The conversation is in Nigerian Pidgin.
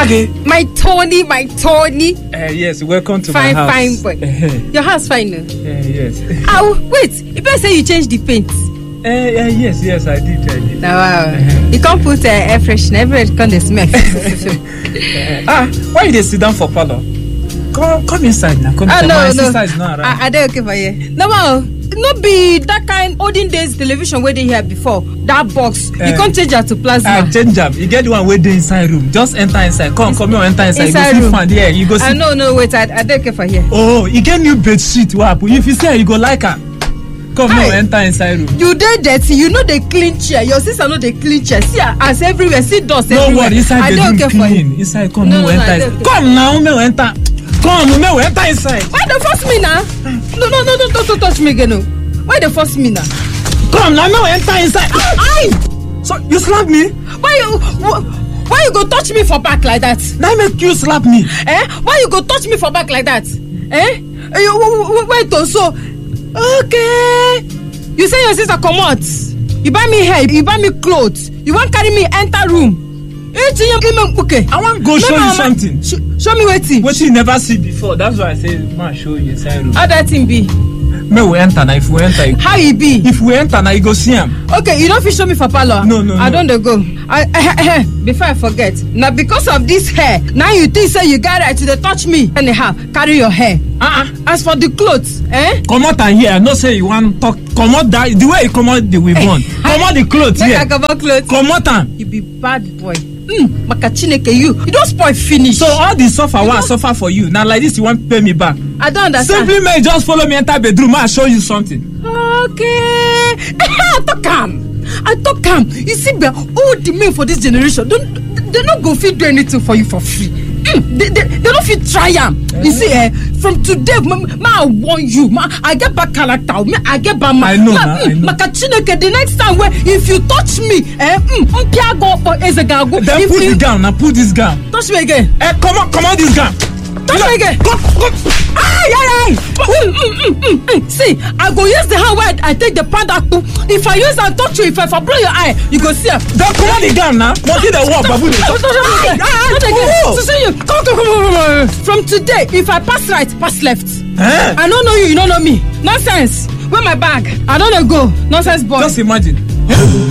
Maggie. My Tony. Yes, welcome to Fine, my house. fine boy. Your house fine, no? Yes. Wait. You better say you changed the paint. Yes, I did. Now, wow. You can't put air freshener. Everybody can smell. Why you sit down for parlor? Come inside now. Come inside. My sister is not around. Are they okay for you? No, not be that kind olden days television where they here before. That box. You can't change that to plasma. Change them. You get the one where they inside room. Just enter inside. Come on, enter inside. Inside you go room. Find, yeah, you go see. No, wait. Are they okay for here? Oh, you get new bed sheet. What happen? If you say you go like her. Come now, enter inside room. You dey dirty. You know they clean chair. Your sister know they clean chair. See as everywhere. See dust everywhere. No worry, inside the room okay clean. Inside, come no, enter. Okay. Come now, me enter. Come, me enter inside. Why they force me now? No, don't touch me again. No. Why they force me now? Come now, me enter inside. Aye. So you slap me? Why you go touch me for back like that? Now make you slap me. Why you go touch me for back like that? Wait, so okay. You say your sister come out. You buy me hair, you buy me clothes. You want carry me enter room. Okay. I want go show you something. Show me wetin. What you never see before. That's why I say, man, show you inside room. How that thing be? Me we enter now. If we enter, how e be? If we enter now, you go see him. Okay, you don't fit show me for parlor. No. I don't go. Before I forget. Now because of this hair, now you think say you got right to touch me. Anyhow, carry your hair. As for the clothes, come out and here. No say you want talk. Come out that the way you come out the weapon. Come out the clothes here. I come out clothes. Come out and. You be bad boy. Makachineke, you don't spoil finish. So all the suffer I suffer for you. Now like this you want to pay me back. I don't understand. Simply may just follow me enter bedroom. I'll show you something. Okay. I talk calm. You see, all the men for this generation they not go fit do anything for you for free. They don't fit try am. You see, from today, I warn you. I get back character. I get back my. I know. Makachineke, the next time where if you touch me, then put the gown. Now put this gown. Touch me again. Come on, this gown. Touch me again. Go. See, I go use the hand where I take the pad up. If I use and touch you, if I blow your eye, you go see her. Don't come on the gown now. What did they walk, babu? Come. From today, if I pass right, pass left. I don't know you don't know me. Nonsense. Where my bag? I don't know go. Nonsense boy. Just imagine.